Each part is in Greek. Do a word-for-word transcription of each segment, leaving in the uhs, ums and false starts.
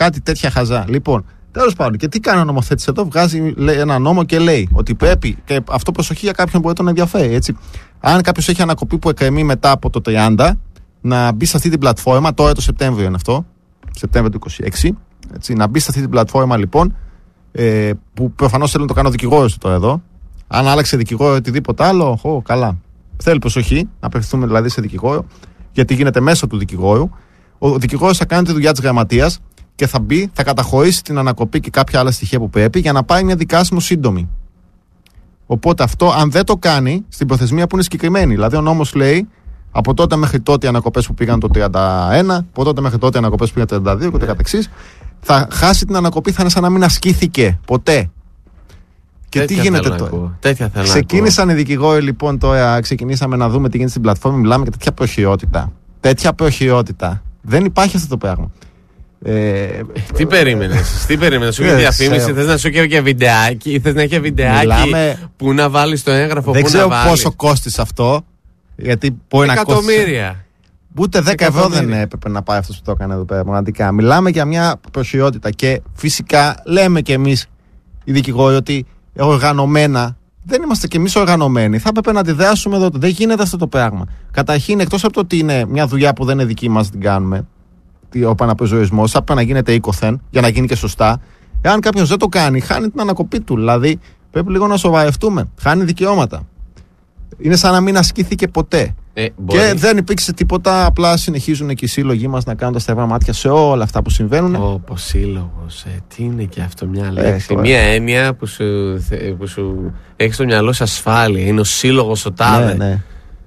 κάτι τέτοια χαζά. Λοιπόν, τέλος πάντων, και τι κάνει ο νομοθέτης εδώ? Βγάζει λέει, ένα νόμο και λέει ότι πρέπει, και αυτό προσοχή για κάποιον που δεν τον ενδιαφέρει, έτσι. Αν κάποιος έχει ανακοπή που εκκρεμεί μετά από το τριάντα, να μπει σε αυτή την πλατφόρμα, τώρα το Σεπτέμβριο είναι αυτό, Σεπτέμβριο του είκοσι έξι, έτσι, να μπει σε αυτή την πλατφόρμα λοιπόν, ε, που προφανώς θέλω να το κάνω δικηγόρος τώρα εδώ. Αν άλλαξε δικηγόρο ή οτιδήποτε άλλο, χω, καλά. Θέλει προσοχή, να απευθυνθούμε δηλαδή σε δικηγόρο, γιατί γίνεται μέσω του δικηγόρου. Ο δικηγόρος θα κάνει τη δουλειά της γραμματείας και θα μπει, θα καταχωρήσει την ανακοπή και κάποια άλλα στοιχεία που πρέπει για να πάει μια δικάσιμο σύντομη. Οπότε αυτό, αν δεν το κάνει, στην προθεσμία που είναι συγκεκριμένη. Δηλαδή, ο νόμος λέει από τότε μέχρι τότε οι ανακοπές που πήγαν το τριάντα ένα, από τότε μέχρι τότε οι ανακοπές που πήγαν το τριάντα δύο και το καθεξής, θα χάσει την ανακοπή, θα είναι σαν να μην ασκήθηκε ποτέ. Και τέτοια τι γίνεται τώρα? Ξεκίνησαν οι δικηγόροι λοιπόν τώρα, ξεκινήσαμε να δούμε τι γίνεται στην πλατφόρμα, μιλάμε για τέτοια προχειρότητα. Τέτοια προχειρότητα. Δεν υπάρχει αυτό το πράγμα. Ε, τι περίμενες, τι περίμενες, σου είχε διαφήμιση, θες να σου και, και βιντεάκι, θες να έχει βιντεάκι μιλάμε, που να βάλεις το έγγραφο, δεν που ξέρω να βάλεις. Πόσο κόστησε αυτό, γιατί μπορεί να κόστησε. Εκατομμύρια. Ούτε δέκα ευρώ δεν έπρεπε να πάει αυτός που το έκανε εδώ πέρα, πραγματικά. Μιλάμε για μια προχειρότητα και φυσικά λέμε κι εμείς οι δικηγόροι ότι οργανωμένα δεν είμαστε κι εμείς οργανωμένοι. Θα έπρεπε να αντιδράσουμε εδώ. Δεν γίνεται αυτό το πράγμα. Καταρχήν, εκτός από το ότι είναι μια δουλειά που δεν είναι δική μας, την κάνουμε, ο παναπεζορισμός, θα έπρεπε να γίνεται οίκοθεν για να γίνει και σωστά. Εάν κάποιος δεν το κάνει, χάνει την ανακοπή του. Δηλαδή, πρέπει λίγο να σοβαρευτούμε. Χάνει δικαιώματα. Είναι σαν να μην ασκήθηκε ποτέ. Ε, και δεν υπήρξε τίποτα. Απλά συνεχίζουν και οι σύλλογοι μας να κάνουν τα στραβά μάτια σε όλα αυτά που συμβαίνουν. Όπω σύλλογος, ε, τι είναι και αυτό μια λέξη. Ε, μια έννοια που σου, που σου έχει στο μυαλό σου ασφάλεια. Είναι ο σύλλογος ο τάδε. Ναι, ναι.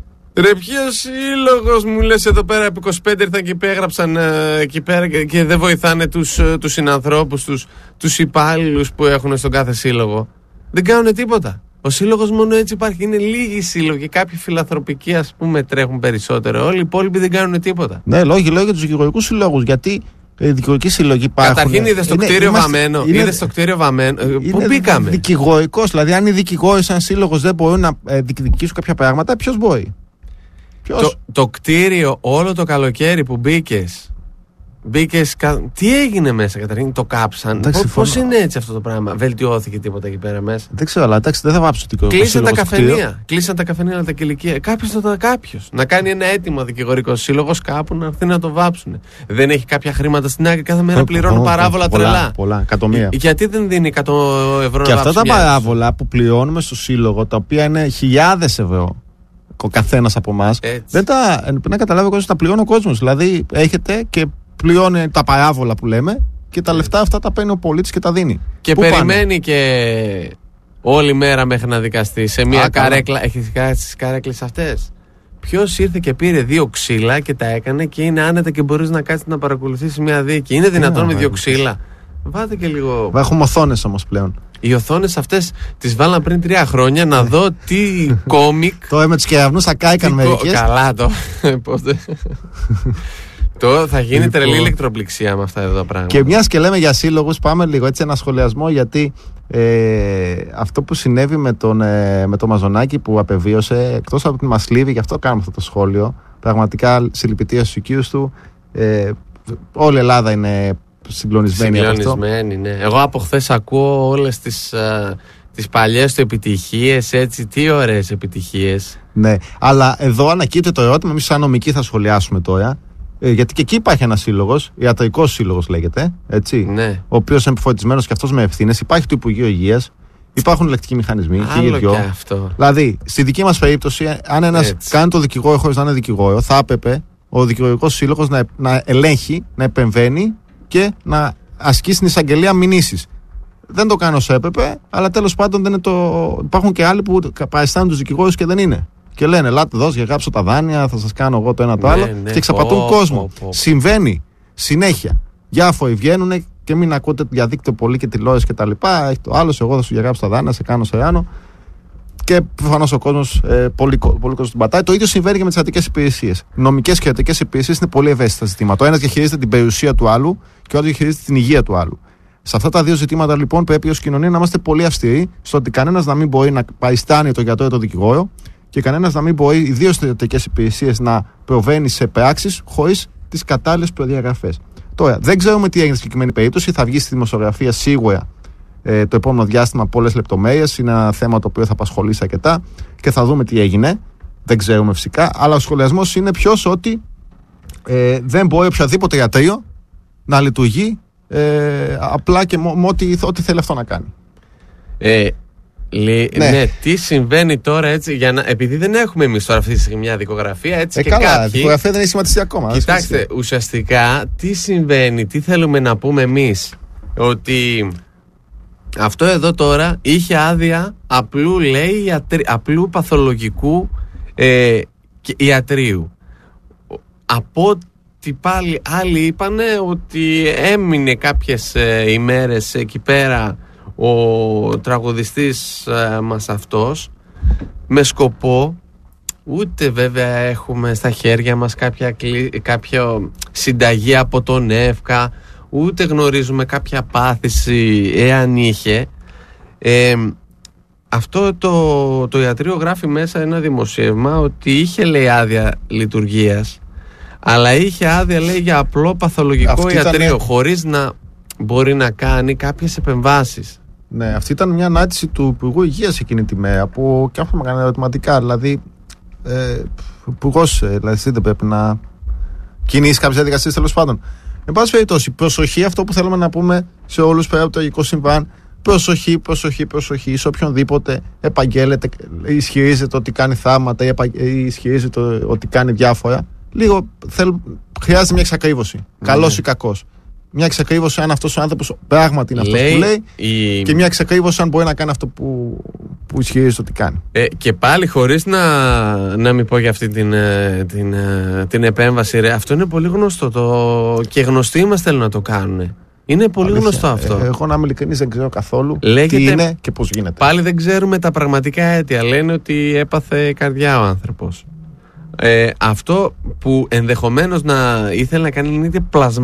Ρε ποιος σύλλογος μου λες εδώ πέρα από είκοσι πέντε ήρθαν και υπέγραψαν ε, εκεί πέρα και, και δεν βοηθάνε τους, ε, τους συνανθρώπους, τους, τους υπάλληλους που έχουν στον κάθε σύλλογο. Δεν κάνουν τίποτα. Ο σύλλογος μόνο έτσι υπάρχει. Είναι λίγοι σύλλογοι. Κάποιοι φιλανθρωπικοί, ας πούμε, τρέχουν περισσότερο. Όλοι οι υπόλοιποι δεν κάνουν τίποτα. Ναι, λόγοι λέω για τους δικηγορικούς συλλόγους. Γιατί οι δικηγορικοί σύλλογοι υπάρχουν. Καταρχήν είδες το κτίριο βαμμένο. Είδες το κτίριο βαμμένο. Πού μπήκαμε? Δικηγορικός. Δηλαδή, αν οι δικηγόροι, σαν σύλλογος, δεν μπορούν να ε, διεκδικήσουν κάποια πράγματα, ποιος μπορεί? Ποιος? Το, το κτίριο όλο το καλοκαίρι που μπήκες. Μπήκες, τι έγινε μέσα καταρχήν, το κάψαν? Πώς είναι έτσι αυτό το πράγμα? Βελτιώθηκε τίποτα εκεί πέρα μέσα? Δεν ξέρω, αλλά εντάξει, δεν θα βάψω την κομμάτια. Κλείσαν τα καφενεία. Κλείσαν τα καφενεία αλλά τα κηλικία. Κάποιος θα κάποιος να κάνει ένα έτοιμο δικηγορικό σύλλογος κάπου να έρθει να το βάψουν. Δεν έχει κάποια χρήματα στην άκρη, κάθε μέρα πληρώνουν παράβολα τρελά. Πολλά, εκατομμύρια. Γιατί δεν δίνει εκατό ευρώ? Και αυτά τα παράβολα που πληρώνουμε στο σύλλογο, τα οποία είναι χιλιάδες ευρώ ο καθένας από εμάς, δεν τα. Πρέπει να καταλάβει ο κόσμος, τα πληρώνει ο κόσμος. Δηλαδή έχετε και πληρώνει τα παράβολα που λέμε και τα λεφτά αυτά τα παίρνει ο πολίτης και τα δίνει. Και πού περιμένει πάνε? Και όλη μέρα μέχρι να δικαστεί σε μια Α, καρέκλα. Έχεις κάνει τις καρέκλες αυτές? Ποιος ήρθε και πήρε δύο ξύλα και τα έκανε και είναι άνετα και μπορείς να κάτσεις να παρακολουθήσεις μια δίκη? Είναι δυνατόν με δύο ξύλα? Βάτε και λίγο. Έχουμε οθόνες όμως πλέον. Οι οθόνες αυτές τις βάλαν πριν τρία χρόνια να δω τι κόμικ. Το με τους κεραυνούς θα κάηκαν μερικές. Καλά το. Το θα γίνει τρελή ηλεκτροπληξία με αυτά εδώ πράγματα. Και μιας και λέμε για σύλλογους, πάμε λίγο έτσι ένα σχολιασμό, γιατί ε, αυτό που συνέβη με τον, ε, με τον Μαζονάκη που απεβίωσε, εκτός από ότι μας λείβει, γι' αυτό κάνουμε αυτό το σχόλιο. Πραγματικά συλληπιτήρια στους οικείους του. Ε, όλη η Ελλάδα είναι συγκλονισμένη από αυτό. Συγκλονισμένη, ναι. Εγώ από χθες ακούω όλες τις, α, τις παλιές του επιτυχίες, έτσι, τι ωραίες επιτυχίες. Ναι, αλλά εδώ ανακύπτει το ερώτημα, εμείς σαν νομικοί θα σχολιάσουμε τώρα. Ε, γιατί και εκεί υπάρχει ένας σύλλογος, ιατρικός σύλλογος λέγεται, έτσι, ναι. Ο οποίος είναι επιφορτισμένος και αυτός με ευθύνες. Υπάρχει το Υπουργείο Υγείας, υπάρχουν ελεκτικοί μηχανισμοί. Άλλο και, και αυτό. Δηλαδή, στη δική μας περίπτωση, αν ένας κάνει το δικηγόρο χωρίς να είναι δικηγόρο, θα έπρεπε ο δικηγορικός σύλλογος να, να ελέγχει, να επεμβαίνει και να ασκήσει στην εισαγγελία μηνύσεις. Δεν το κάνει όσο έπρεπε, αλλά τέλος πάντων δεν είναι το... υπάρχουν και άλλοι που παριστάνουν τους δικηγόρους και δεν είναι. Και λένε, ελάτε εδώ, για γράψω τα δάνεια, θα σας κάνω εγώ το ένα το άλλο. Ναι, ναι, και εξαπατούν oh, κόσμο. Oh, oh. Συμβαίνει συνέχεια. Διάφοροι βγαίνουν και μην ακούτε διαδίκτυο πολύ και τηλεόραση και τα λοιπά. Έχει το άλλο, εγώ θα σου γράψω τα δάνεια, σε κάνω, σε κάνω. Και προφανώς ο κόσμος, ε, πολύ, πολύ κόσμο την πατάει. Το ίδιο συμβαίνει και με τις ιατρικές υπηρεσίες. Νομικές και ιατρικές υπηρεσίες είναι πολύ ευαίσθητα ζητήματα. Ο ένας διαχειρίζεται την περιουσία του άλλου και ο άλλος διαχειρίζεται την υγεία του άλλου. Σε αυτά τα δύο ζητήματα λοιπόν πρέπει ως κοινωνία να είμαστε πολύ αυστηροί, στο ότι κανένας να μην μπορεί να παριστάνει τον γιατρό ή τον δικηγόρο και κανένας να μην μπορεί, ιδίως στις ιατρικές υπηρεσίες, να προβαίνει σε πράξεις χωρίς τις κατάλληλες προδιαγραφές. Τώρα, δεν ξέρουμε τι έγινε στην συγκεκριμένη περίπτωση. Θα βγει στη δημοσιογραφία σίγουρα ε, το επόμενο διάστημα πολλές λεπτομέρειες. Είναι ένα θέμα το οποίο θα απασχολήσει αρκετά και θα δούμε τι έγινε. Δεν ξέρουμε φυσικά. Αλλά ο σχολιασμός είναι ποιος ότι ε, δεν μπορεί οποιαδήποτε ιατρείο να λειτουργεί ε, απλά και με ό,τι, ό,τι θέλει αυτό να κάνει. Ε, λι, ναι. ναι, τι συμβαίνει τώρα έτσι, για να, επειδή δεν έχουμε εμείς τώρα αυτή τη στιγμή μια δικογραφία έτσι ε, και καλά, κάποιοι, η δικογραφία δεν έχει σχηματιστεί ακόμα. Κοιτάξτε, ουσιαστικά τι συμβαίνει, τι θέλουμε να πούμε εμείς, ότι αυτό εδώ τώρα είχε άδεια απλού, λέει, ιατρι, απλού παθολογικού ε, ιατρίου. Από ότι πάλι άλλοι είπανε ότι έμεινε κάποιες ε, ημέρες εκεί πέρα ο τραγουδιστής ε, μας αυτός με σκοπό, ούτε βέβαια έχουμε στα χέρια μας κάποια, κάποια συνταγή από τον ΕΦΚΑ, ούτε γνωρίζουμε κάποια πάθηση εάν είχε. ε, αυτό το, το ιατρείο γράφει μέσα ένα δημοσίευμα ότι είχε, λέει, άδεια λειτουργίας, αλλά είχε άδεια, λέει, για απλό παθολογικό αυτή ιατρείο ήταν... χωρίς να μπορεί να κάνει κάποιες επεμβάσεις. Ναι, αυτή ήταν μια ανάρτηση του Υπουργού Υγείας εκείνη τη μέρα που και αυτό με έκανε ερωτηματικά. Δηλαδή, ε, ο Υπουργός δηλαδή, δεν πρέπει να κινήσει κάποιες διαδικασίες, τέλος πάντων. Εν πάση περιπτώσει, προσοχή, αυτό που θέλουμε να πούμε σε όλους πέρα από το τραγικό συμβάν. Προσοχή, προσοχή, προσοχή σε οποιονδήποτε επαγγέλλεται, ισχυρίζεται ότι κάνει θάματα ή, επα... ή ισχυρίζεται ότι κάνει διάφορα. Λίγο θέλ... χρειάζεται μια εξακρίβωση. Mm. Καλός ή κακός. Μια εξακρίβωση αν αυτός ο άνθρωπος πράγματι είναι αυτός λέει, που λέει η... και μια εξακρίβωση αν μπορεί να κάνει αυτό που, που ισχυρίζεται ότι κάνει. Ε, και πάλι χωρίς να, να μην πω για αυτή την, την, την επέμβαση, ρε, αυτό είναι πολύ γνωστό το... και γνωστοί μας θέλουν να το κάνουν. Είναι πολύ αλήθεια, γνωστό αυτό. Ε, εγώ να είμαι ειλικρινής δεν ξέρω καθόλου λέγεται, τι είναι και πώς γίνεται. Πάλι δεν ξέρουμε τα πραγματικά αίτια. Λένε ότι έπαθε καρδιά ο άνθρωπος. Ε, αυτό που ενδεχομένως να ήθελε να κάνει είναι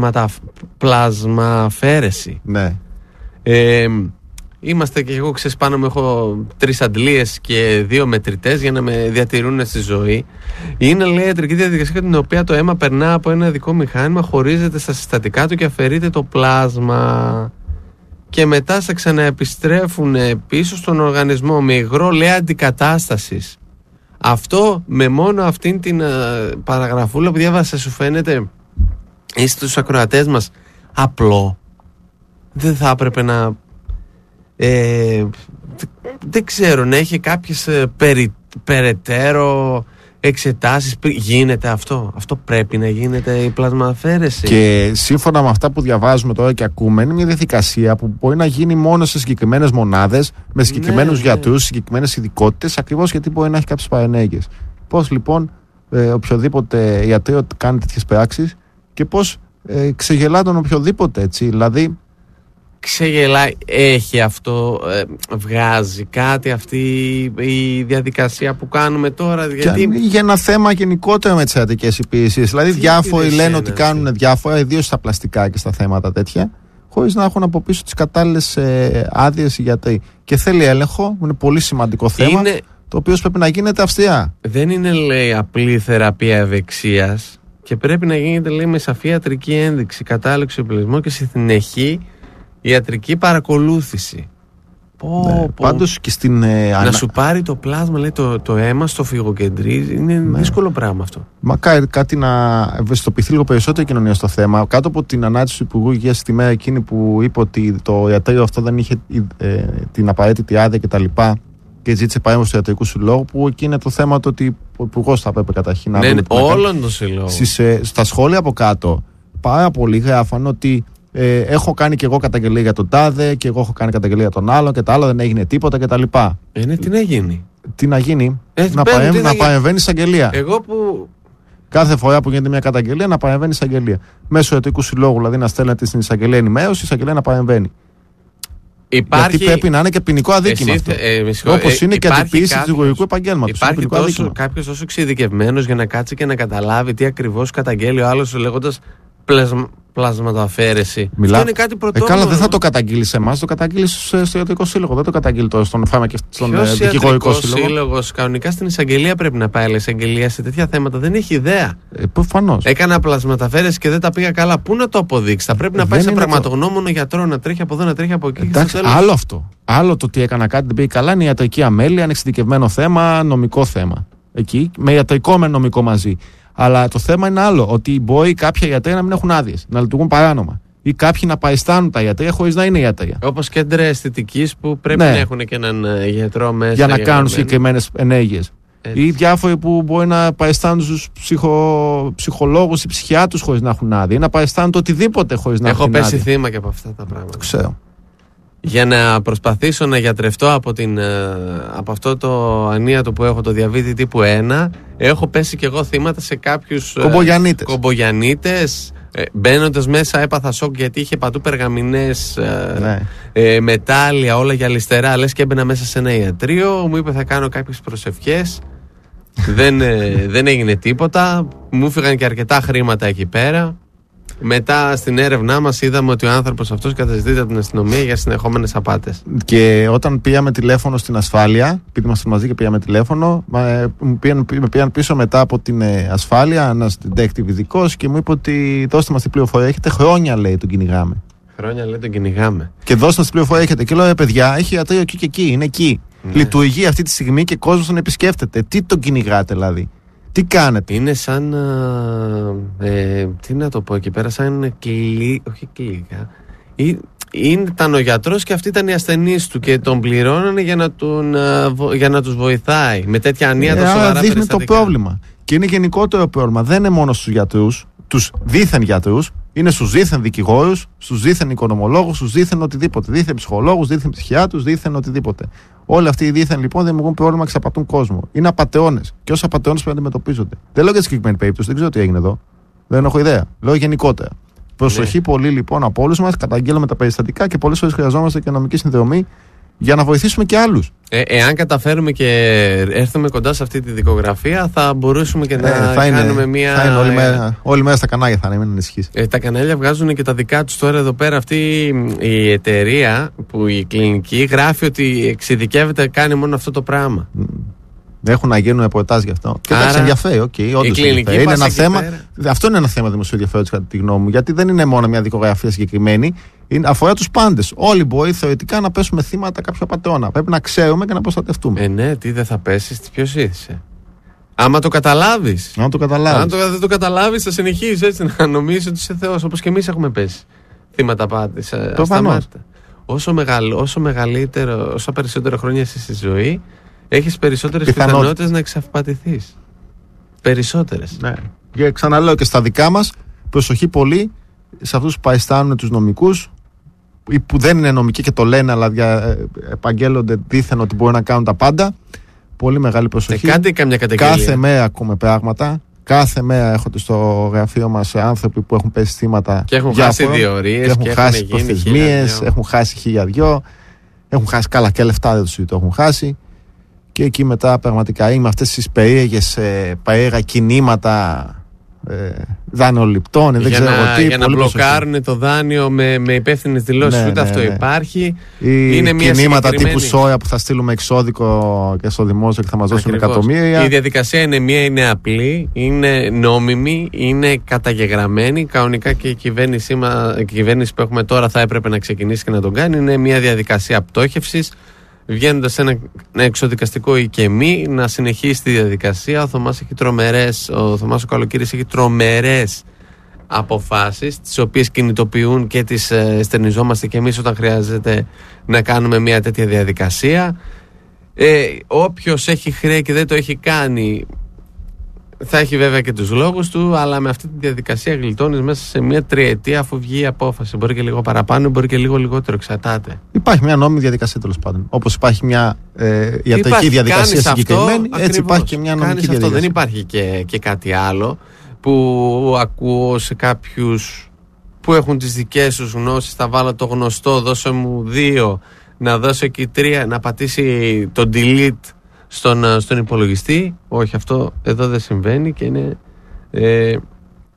πλασμαφαίρεση. Ναι. Ε, είμαστε και εγώ, ξέρεις, πάνω μου έχω τρεις αντλίες και δύο μετρητές για να με διατηρούν στη ζωή. Είναι, λέει, ιατρική διαδικασία την οποία το αίμα περνά από ένα ειδικό μηχάνημα, χωρίζεται στα συστατικά του και αφαιρείται το πλάσμα. Και μετά σε ξαναεπιστρέφουν πίσω στον οργανισμό με υγρό, λέει, αντικατάστασης. Αυτό με μόνο αυτήν την uh, παραγραφούλα που διάβασα σου φαίνεται ή στους ακροατές μας απλό? Δεν θα έπρεπε να ε, δεν ξέρω, να έχει κάποιες ε, περι, περαιτέρω εξετάσεις? Γίνεται αυτό? Αυτό πρέπει να γίνεται, η πλασμαφαίρεση? Και σύμφωνα με αυτά που διαβάζουμε τώρα και ακούμε, είναι μια διαδικασία που μπορεί να γίνει μόνο σε συγκεκριμένες μονάδες, με συγκεκριμένους ναι, γιατρούς, ναι. συγκεκριμένες ειδικότητες, ακριβώς γιατί μπορεί να έχει κάποιες παρενέργειες. Πώς λοιπόν ε, οποιοδήποτε ιατρείο κάνει τέτοιες πράξεις και πώς ε, ξεγελά τον οποιοδήποτε, έτσι, δηλαδή. Ξεγελάει, έχει αυτό, ε, βγάζει κάτι αυτή η διαδικασία που κάνουμε τώρα? Γιατί... για ένα θέμα γενικότερα με τις ιατρικές υπηρεσίες. Δηλαδή, τι διάφοροι λένε ότι κάνουν αυτή. διάφορα, ιδίως στα πλαστικά και στα θέματα τέτοια, χωρίς να έχουν από πίσω τις κατάλληλες ε, άδειες οι γιατροί. Και θέλει έλεγχο, είναι πολύ σημαντικό θέμα, είναι... το οποίο πρέπει να γίνεται αυστηρά. Δεν είναι, λέει, απλή θεραπεία ευεξίας και πρέπει να γίνεται, λέει, με σαφή ιατρική ένδειξη, κατάλληλο εξοπλισμό και σε συνεχή ιατρική παρακολούθηση. Πω, ναι, πω. Πάντως και στην, ε, να ανα... σου πάρει το πλάσμα, λέει, το, το αίμα στο φυγοκεντρί, είναι ναι. δύσκολο πράγμα αυτό. Μακάρι κάτι να ευαισθητοποιηθεί λίγο περισσότερο η κοινωνία στο θέμα. Κάτω από την ανάρτηση του Υπουργού Υγείας στη μέρα εκείνη που είπε ότι το ιατρείο αυτό δεν είχε ε, την απαραίτητη άδεια κτλ. Και ζήτησε παρέμβαση του ιατρικού συλλόγου, που εκεί είναι το θέμα το ότι ο Υπουργός θα έπρεπε καταρχήν να ναι, ναι, όλων των συλλόγων. Ε, στα σχόλια από κάτω, πάρα πολλοί γράφαν ότι Ε, έχω κάνει και εγώ καταγγελία για τον τάδε και εγώ έχω κάνει καταγγελία για τον άλλο και τα άλλα δεν έγινε τίποτα κτλ. Ε, ναι, τι να γίνει. Τι να γίνει, ε, να, παρέμ, να, να παρεμβαίνει εισαγγελία. Εγώ που. Κάθε φορά που γίνεται μια καταγγελία να παρεμβαίνει εισαγγελία. Μέσω ιατρικού συλλόγου, δηλαδή να στέλνετε στην εισαγγελία ενημέρωση, η εισαγγελία να παρεμβαίνει. Υπάρχει... Γιατί πρέπει να είναι και ποινικό αδίκημα αυτό. Ε, Όπως ε, είναι και αντιποίηση του δικηγορικού επαγγέλματος. Υπάρχει κάποιος τόσο εξειδικευμένος για να κάτσει και να καταλάβει τι ακριβώς καταγγέλει ο άλλος, λέγοντας πλασμα, πλάσματοαφαίρεση. Μιλά... Αυτό είναι κάτι πρωτόγνωρο. Ε, καλά, δεν θα το καταγγείλει σε εμάς, το καταγγείλει στο ιατρικό σύλλογο. Δεν το καταγγείλει τώρα στον φάμα και στον δικηγορικό σύλλογο. Ο σύλλογος κανονικά στην εισαγγελία πρέπει να πάει, αλλά η εισαγγελία σε τέτοια θέματα δεν έχει ιδέα. Ε, προφανώς. Έκανα πλασματοαφαίρεση και δεν τα πήγα καλά. Πού να το αποδείξει? Θα πρέπει να πάει σε πραγματογνώμονο το... γιατρό, να τρέχει από εδώ, να τρέχει από εκεί. Εντάξει, άλλο αυτό. Άλλο το ότι έκανα κάτι δεν πήγε καλά είναι ιατρική αμέλεια, είναι εξειδικευμένο θέμα, νομικό θέμα. Εκεί, με ιατρικό με νομικό μαζί. Αλλά το θέμα είναι άλλο. Ότι μπορεί κάποια ιατροί να μην έχουν άδειες, να λειτουργούν παράνομα. Ή κάποιοι να παριστάνουν τα ιατρεία χωρίς να είναι ιατρεία. Όπως κέντρα αισθητικής που πρέπει ναι. να έχουν και έναν γιατρό μέσα. Για να για κάνουν συγκεκριμένες ενέργειες. Ή διάφοροι που μπορεί να παριστάνουν τους ψυχο... ψυχολόγους ή ψυχιάτρους χωρίς να έχουν άδεια. Ή να παριστάνουν το οτιδήποτε χωρίς να Έχω έχουν άδεια. Έχω πέσει θύμα και από αυτά τα πράγματα. Το ξέρω. Για να προσπαθήσω να γιατρευτώ από, την, από αυτό το ανίατο που έχω, το διαβήτη τύπου ένα, έχω πέσει και εγώ θύματα σε κάποιους κομπογιανίτες. κομπογιανίτες. Ε, μπαίνοντας μέσα έπαθα σοκ γιατί είχε παντού περγαμηνές, ναι. ε, μετάλλια, όλα γυαλιστερά. Λες και έμπαινα μέσα σε ένα ιατρείο, μου είπε θα κάνω κάποιες προσευχές. δεν, ε, δεν έγινε τίποτα. Μου φύγαν και αρκετά χρήματα εκεί πέρα. Μετά στην έρευνά μας είδαμε ότι ο άνθρωπος αυτός καταζητείται από την αστυνομία για συνεχόμενες απάτες. Και όταν πήγαμε τηλέφωνο στην ασφάλεια, επειδή ήμασταν μαζί και πήγαμε τηλέφωνο, με πήγαν, με πήγαν πίσω μετά από την ασφάλεια ένας detective ειδικός και μου είπε ότι δώστε μας την πληροφορία. Έχετε χρόνια, λέει, τον κυνηγάμε. Χρόνια, λέει, τον κυνηγάμε. Και δώστε μας την πληροφορία, έχετε. Και λέω, ε, παιδιά, έχει ιατρείο εκεί και εκεί, είναι εκεί. Ναι. Λειτουργεί αυτή τη στιγμή και κόσμος τον επισκέφτεται. Τι τον κυνηγάτε, δηλαδή? Τι κάνετε? Είναι σαν. Ε, τι να το πω εκεί πέρα, σαν κλί, όχι κλίκα. Ήταν ο γιατρός και αυτοί ήταν οι ασθενείς του και τον πληρώνανε για να, τον, για να τους βοηθάει. Με τέτοια ανία ε, το σοβαρά δείχνει το πρόβλημα. Και είναι γενικότερο πρόβλημα. Δεν είναι μόνο στους γιατρούς, τους δίθεν γιατρούς, είναι στους δίθεν δικηγόρους, στους δίθεν οικονομολόγους, στους δίθεν οτιδήποτε. Δίθεν ψυχολόγους, δίθεν ψυχιάτρους, δίθεν οτιδήποτε. Όλοι αυτοί οι δίθεν λοιπόν δημιουργούν πρόβλημα και εξαπατούν κόσμο. Είναι απατεώνες. Και ως απατεώνες πρέπει να αντιμετωπίζονται. Δεν λέω για τη συγκεκριμένη περίπτωση, δεν ξέρω τι έγινε εδώ. Δεν έχω ιδέα. Λέω γενικότερα. Προσοχή ναι. πολύ λοιπόν από όλους μας, καταγγέλλουμε τα περιστατικά και πολλές φορές χρειαζόμαστε και νομική συνδρομή για να βοηθήσουμε και άλλους. Ε, εάν καταφέρουμε και έρθουμε κοντά σε αυτή τη δικογραφία, θα μπορούσαμε και να ε, κάνουμε είναι, μια. Θα είναι όλη μέρα, όλη μέρα στα κανάλια, θα είναι, μην ανησυχείς. Ε, τα κανάλια βγάζουν και τα δικά τους τώρα εδώ πέρα. Αυτή η εταιρεία που η κλινική γράφει ότι εξειδικεύεται, κάνει μόνο αυτό το πράγμα. Mm. Έχουν να γίνουν ρεπορτάζ γι' αυτό. Και εντάξει, ενδιαφέρει, οκ, okay, όντως ενδιαφέρει. Είναι ένα θέμα, αυτό είναι ένα θέμα δημοσίου ενδιαφέροντος κατά τη γνώμη μου, γιατί δεν είναι μόνο μια δικογραφία συγκεκριμένη, είναι, αφορά τους πάντες. Όλοι μπορεί θεωρητικά να πέσουμε θύματα κάποιου απατεώνα. Πρέπει να ξέρουμε και να προστατευτούμε. Ε, ναι, τι δεν θα πέσεις, ποιος είσαι. Άμα το καταλάβεις. Αν το καταλάβεις. Αν το, δεν το καταλάβεις, θα συνεχίσεις έτσι να νομίζεις ότι είσαι Θεός, όπως και εμείς έχουμε πέσει θύματα απάτης. Όσο, μεγαλ, όσο μεγαλύτερο, όσο περισσότερο χρόνια είσαι στη ζωή, έχεις περισσότερες πιθανότητες να εξαυπατηθείς. Περισσότερες. Ναι. Και ξαναλέω και στα δικά μας, προσοχή πολύ σε αυτούς που παριστάνουν τους νομικούς ή που δεν είναι νομικοί και το λένε, αλλά δια, επαγγέλλονται δήθεν ότι μπορούν να κάνουν τα πάντα. Πολύ μεγάλη προσοχή. Ε, κάντε καμιά καταγγελία. Κάθε μέρα ακούμε πράγματα. Κάθε μέρα έρχονται στο γραφείο μας άνθρωποι που έχουν πέσει θύματα και έχουν χάσει διορίες και έχουν και χάσει προθεσμίες, έχουν χάσει χίλια δυο, έχουν χάσει καλά και λεφτά, δεν τους το έχουν χάσει. Και εκεί μετά πραγματικά είναι αυτές τις περίεργες, ε, περίεργα κινήματα ε, δανειοληπτών, δεν ξέρω να, τι. Για να μπλοκάρουν το δάνειο με, με υπεύθυνες δηλώσεις, ναι, ούτε ναι, αυτό ναι. υπάρχει. Ή είναι μια κινήματα τύπου Σόια που θα στείλουμε εξώδικο και στο δημόσιο και θα μας δώσουν Ακριβώς. εκατομμύρια. Η διαδικασία είναι μία, είναι απλή, είναι νόμιμη, είναι καταγεγραμμένη. Κανονικά και η κυβέρνηση, η κυβέρνηση που έχουμε τώρα θα έπρεπε να ξεκινήσει και να τον κάνει. Είναι μια διαδικασία πτώχευσης. Βγαίνοντας σε ένα, ένα εξοδικαστικό ή και μη, να συνεχίσει τη διαδικασία. Ο Θωμάς έχει τρομερές, ο Θωμάς ο Καλοκύρης έχει τρομερές αποφάσεις, τις οποίες κινητοποιούν και τις ε, στερνιζόμαστε και εμείς όταν χρειάζεται να κάνουμε μια τέτοια διαδικασία. Ε, όποιος έχει χρέη και δεν το έχει κάνει, θα έχει βέβαια και τους λόγους του, αλλά με αυτή τη διαδικασία γλιτώνεις μέσα σε μια τριετία αφού βγει η απόφαση. Μπορεί και λίγο παραπάνω, μπορεί και λίγο λιγότερο, εξαρτάται. Υπάρχει μια νόμιμη διαδικασία τέλος πάντων. Όπως υπάρχει μια ε, ιατρική διαδικασία συγκεκριμένη, αυτό, έτσι υπάρχει και μια νομική διαδικασία. Αυτό. Δεν υπάρχει και, και κάτι άλλο που ακούω σε κάποιους που έχουν τις δικές τους γνώσεις. Θα βάλω το γνωστό, δώσε μου δύο, να δώσω εκεί τρία, να πατήσει το delete Στον, στον υπολογιστή. Όχι, αυτό εδώ δεν συμβαίνει και είναι, ε,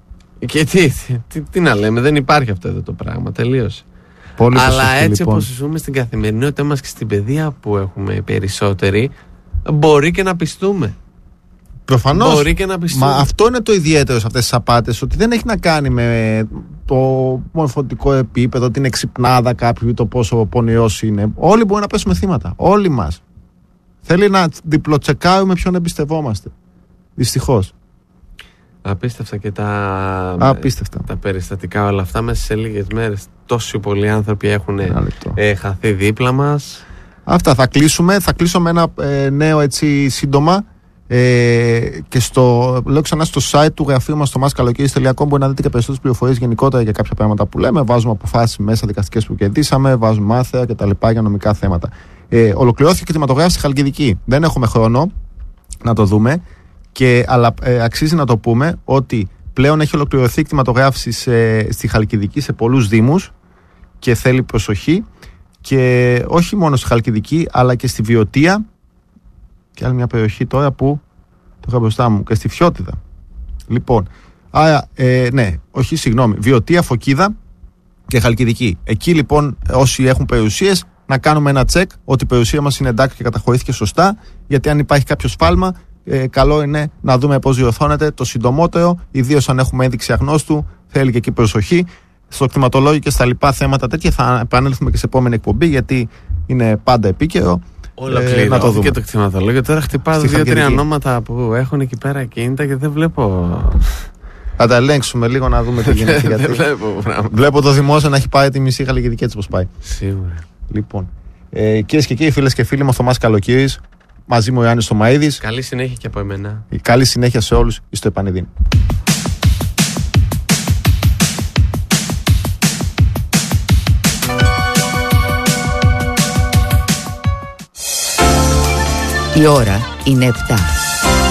Και τι, τι, τι, τι να λέμε, δεν υπάρχει αυτό εδώ το πράγμα. Τελείωσε. Πολύ Αλλά προσοχή, έτσι λοιπόν. όπως ζούμε στην καθημερινότητά μας και στην παιδεία που έχουμε περισσότεροι, μπορεί και να πιστούμε. Προφανώς. Μπορεί και να πιστούμε. Μα αυτό είναι το ιδιαίτερο σε αυτές τις απάτες, ότι δεν έχει να κάνει με το μορφωτικό επίπεδο, την εξυπνάδα κάποιου ή το πόσο πονηρός είναι. Όλοι μπορεί να πέσουμε θύματα. Όλοι μας. Θέλει να διπλοτσεκάρουμε ποιον εμπιστευόμαστε. Δυστυχώς. Απίστευτα και τα, Απίστευτα. τα περιστατικά όλα αυτά μέσα σε λίγες μέρες. Τόσοι πολλοί άνθρωποι έχουν ε, χαθεί δίπλα μας. Αυτά θα κλείσουμε. Θα κλείσω με ένα ε, νέο έτσι σύντομα. Ε, και στο, λέω ξανά στο site του γραφείου μας στο maskalokiris τελεία com μπορεί να δείτε και περισσότερες πληροφορίες γενικότερα για κάποια πράγματα που λέμε. Βάζουμε αποφάσεις μέσα δικαστικές που κερδίσαμε, βάζουμε μάθαια και τα λοιπά για νομικά θέματα. Ε, ολοκληρώθηκε η κτηματογράφηση στη Χαλκιδική. Δεν έχουμε χρόνο να το δούμε, και, αλλά ε, αξίζει να το πούμε ότι πλέον έχει ολοκληρωθεί η κτηματογράφηση σε, στη Χαλκιδική σε πολλούς δήμους και θέλει προσοχή, και όχι μόνο στη Χαλκιδική αλλά και στη Βιωτία και άλλη μια περιοχή τώρα που το είχα μπροστά μου, και στη Φιώτιδα. Λοιπόν, άρα, ε, ναι, όχι, συγγνώμη, Βιωτία, Φωκίδα και Χαλκιδική. Εκεί λοιπόν όσοι έχουν περιουσίες να κάνουμε ένα τσεκ ότι η περιουσία μας είναι εντάξει και καταχωρήθηκε σωστά, γιατί αν υπάρχει κάποιο σφάλμα, ε, καλό είναι να δούμε πώς διορθώνεται το συντομότερο, ιδίως αν έχουμε ένδειξη αγνώστου, θέλει και εκεί προσοχή. Στο κτηματολόγιο και στα λοιπά θέματα τέτοια θα επανέλθουμε και σε επόμενη εκπομπή, γιατί είναι πάντα επίκαιρο. Ολοκληρώθηκε το κτηματολόγιο. Τώρα χτυπάω δύο-τρία ονόματα που έχουν εκεί πέρα κινητά και δεν βλέπω. Θα τα ελέγξουμε λίγο να δούμε τι γίνεται. Γιατί δεν βλέπω πράγμα. Βλέπω το δημόσιο να έχει πάει τη μισή Χαλκιδική έτσι πως πάει. Σίγουρα. Λοιπόν, ε, κυρίες και κύριοι, φίλες και φίλοι, μας το Maskalokiris, μαζί μου ο Ιάννης Θωμαΐδης. Καλή συνέχεια και από εμένα. Καλή συνέχεια σε όλους. Στο επανειδήν. Η ώρα είναι επτά.